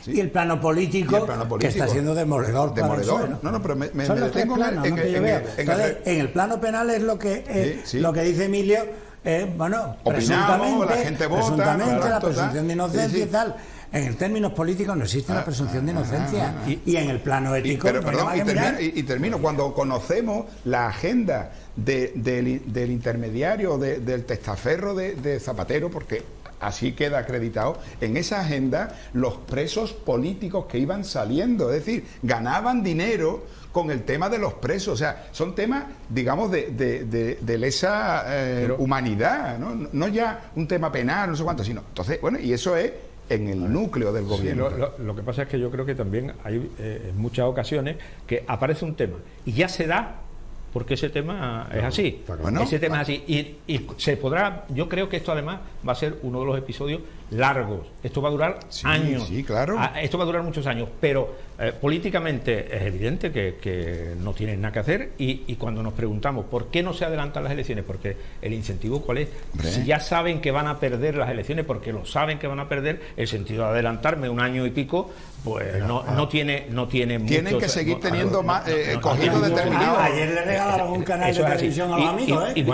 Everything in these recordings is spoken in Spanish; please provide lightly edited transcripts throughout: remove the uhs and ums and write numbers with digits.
y el plano político, que está siendo demoledor. No, pero me detengo en el plano penal es lo que dice Emilio, bueno, opinamos, la gente vota, la presunción de inocencia y tal. En el términos políticos no existe la presunción de inocencia. Y en el plano ético... Y termino. Cuando conocemos la agenda del intermediario, del testaferro de Zapatero, porque así queda acreditado, en esa agenda los presos políticos que iban saliendo, es decir, ganaban dinero con el tema de los presos, o sea, son temas, digamos, de lesa humanidad, ¿no? No ya un tema penal, no sé cuánto, sino... Entonces, bueno, y eso es en el núcleo del gobierno. Sí, lo que pasa es que yo creo que también hay en muchas ocasiones que aparece un tema y ya se da porque ese tema es así. Ese tema es así. Y se podrá, yo creo que esto además va a ser uno de los episodios largos. Esto va a durar años. Sí, claro. Esto va a durar muchos años, pero políticamente es evidente que no tienen nada que hacer y cuando nos preguntamos por qué no se adelantan las elecciones, porque el incentivo ¿cuál es? Si ya saben que van a perder las elecciones, porque lo saben que van a perder, el sentido de adelantarme un año y pico, pues no tiene Tienen que seguir teniendo más cogido determinado. Ayer le regalaron un canal de televisión a los amigos, y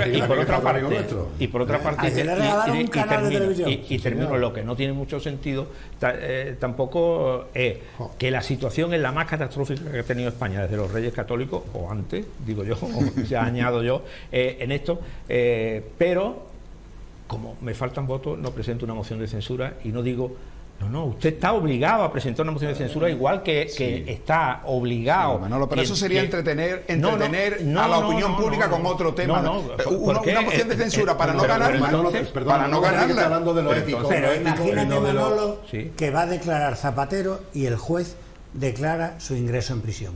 por otra parte ayer le regalaron un canal de televisión. Y termino, lo que no tiene mucho sentido tampoco es que la situación es la más catastrófica que ha tenido España desde los Reyes Católicos, o antes, digo yo, o ya añado yo, en esto, pero como me faltan votos, no presento una moción de censura y no digo... No, usted está obligado a presentar una moción de censura igual que está obligado. Manolo, pero eso sería entretener a la opinión pública con otro tema. Una moción de censura para no ganar. Para no ganarla. Hablando de lo ético. Pero imagínate, Manolo, que va a declarar Zapatero y el juez declara su ingreso en prisión.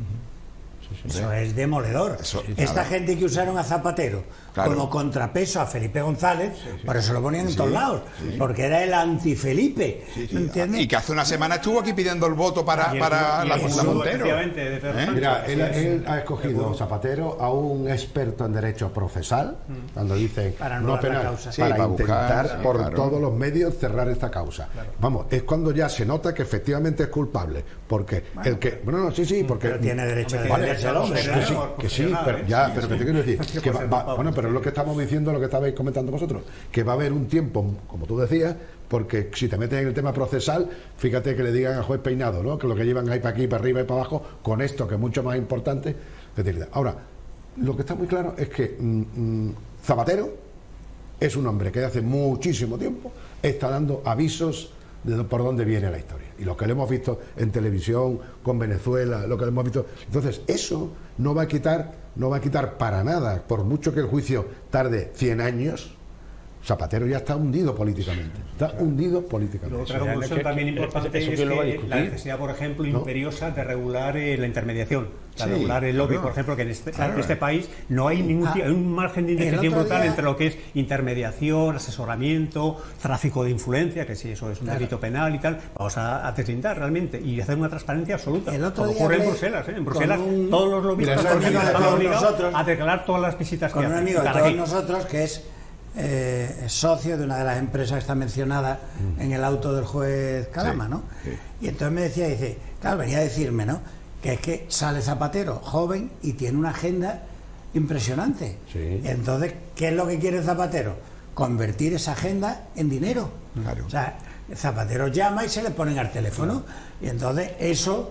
Eso es demoledor. Esta gente que usaron a Zapatero como contrapeso a Felipe González, por eso lo ponían en todos lados, porque era el anti-Felipe, ¿entiendes? Y que hace una semana estuvo aquí pidiendo el voto para la Montero. Mira, él ha escogido Zapatero a un experto en derecho procesal, cuando dice no penal, para intentar por todos los medios cerrar esta causa. Vamos, es cuando ya se nota que efectivamente es culpable, porque el que... porque... Pero tiene derecho a defenderse al hombre. Que sí, pero que te quiero decir, que pero es lo que estamos diciendo, lo que estabais comentando vosotros, que va a haber un tiempo, como tú decías, porque si te metes en el tema procesal, fíjate que le digan al juez Peinado, ¿no? Que lo que llevan ahí para aquí, para arriba y para abajo, con esto que es mucho más importante. Ahora, lo que está muy claro es que Zapatero es un hombre que hace muchísimo tiempo está dando avisos de por dónde viene la historia. Y lo que le hemos visto en televisión, con Venezuela, lo que le hemos visto... Entonces, eso no va a quitar para nada, por mucho que el juicio tarde 100 años, Zapatero ya está hundido políticamente. Otra conclusión también importante es que la necesidad, por ejemplo, imperiosa de regular la intermediación, regular el lobby, por ejemplo, que en este país no hay un margen de indefensión brutal entre lo que es intermediación, asesoramiento, tráfico de influencia, que si eso es un delito penal y tal, vamos a deslindar realmente y hacer una transparencia absoluta. Como ocurre en Bruselas, En Bruselas todos los lobistas están obligados a declarar todas las visitas que hacen. Con un amigo de todos nosotros que es socio de una de las empresas que está mencionada en el auto del juez Calama, ¿no? Y entonces me decía, venía a decirme, ¿no? Que es que sale Zapatero, joven, y tiene una agenda impresionante. Y entonces, ¿qué es lo que quiere Zapatero? Convertir esa agenda en dinero. O sea, Zapatero llama y se le ponen al teléfono. Y entonces eso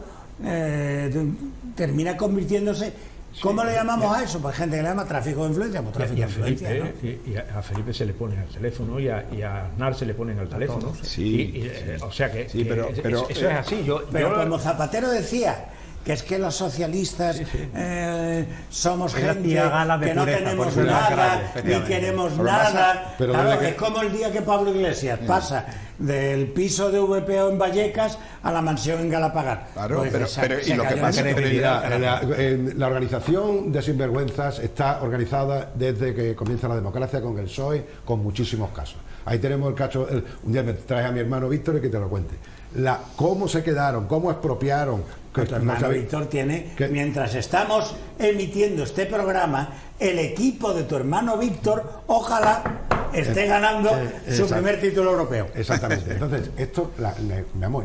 termina convirtiéndose... ¿Cómo le llamamos a eso? Pues gente que le llama tráfico de influencia, pues tráfico de influencia, ¿no? Y a Felipe se le pone al teléfono y a Aznar se le ponen al teléfono. O sea que, pero eso es así. Pero como Zapatero decía, que es que los socialistas somos gente que no tenemos nada ni queremos nada. Claro, es como el día que Pablo Iglesias pasa del piso de VPO en Vallecas a la mansión en Galapagar. Claro, pero y lo que pasa es que la organización de sinvergüenzas está organizada desde que comienza la democracia con el PSOE, con muchísimos casos. Ahí tenemos el caso, un día me traes a mi hermano Víctor y que te lo cuente. Cómo se quedaron, cómo expropiaron. Tu hermano Víctor tiene, mientras estamos emitiendo este programa, el equipo de tu hermano Víctor, ojalá esté ganando su primer título europeo. Exactamente. Entonces, esto,